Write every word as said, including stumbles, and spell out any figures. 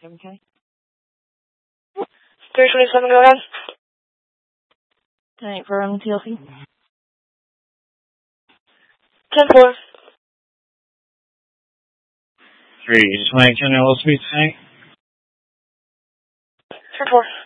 seven K. three twenty-seven, go ahead. ten eight for um, T L C. ten four. three twenty, ten L Speed tank. ten four.